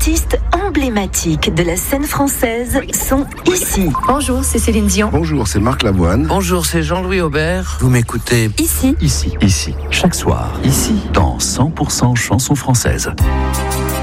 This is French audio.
artistes emblématiques de la scène française sont ici. Bonjour, c'est Céline Dion. Bonjour, c'est Marc Lavoine. Bonjour, c'est Jean-Louis Aubert. Vous m'écoutez Ici. Ici, chaque soir. Ici, dans 100% chansons françaises.